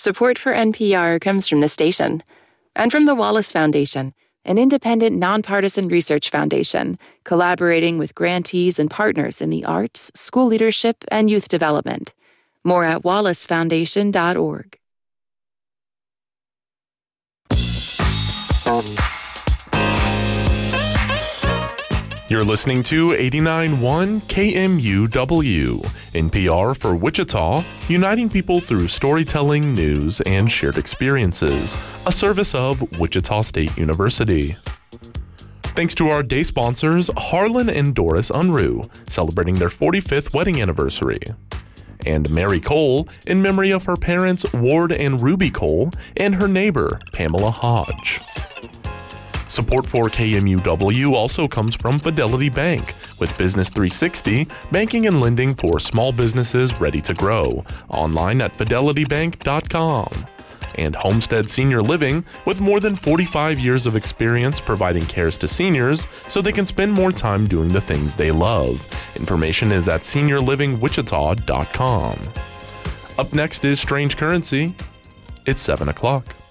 Support for NPR comes from the station and from the Wallace Foundation, an independent, nonpartisan research foundation collaborating with grantees and partners in the arts, school leadership, and youth development. More at wallacefoundation.org. You're listening to 89.1 KMUW, NPR for Wichita, uniting people through storytelling, news, and shared experiences, a service of Wichita State University. Thanks to our day sponsors, Harlan and Doris Unruh, celebrating their 45th wedding anniversary, and Mary Cole, in memory of her parents Ward and Ruby Cole, and her neighbor Pamela Hodge. Support for KMUW also comes from Fidelity Bank, with Business 360, banking and lending for small businesses ready to grow, online at fidelitybank.com. And Homestead Senior Living, with more than 45 years of experience providing cares to seniors so they can spend more time doing the things they love. Information is at seniorlivingwichita.com. Up next is Strange Currency. It's 7 o'clock.